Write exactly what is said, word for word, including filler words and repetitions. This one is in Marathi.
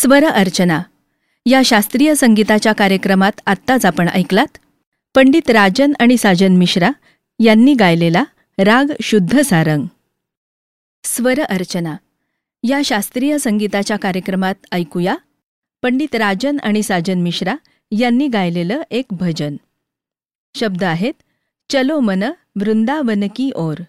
स्वर अर्चना या शास्त्रीय संगीताच्या कार्यक्रमात आत्ताच आपण ऐकलात पंडित राजन आणि साजन मिश्रा यांनी गायलेला राग शुद्ध सारंग. स्वर अर्चना या शास्त्रीय संगीताच्या कार्यक्रमात ऐकूया पंडित राजन आणि साजन मिश्रा यांनी गायलेलं एक भजन. शब्द आहेत चलो मन वृंदावन की ओर.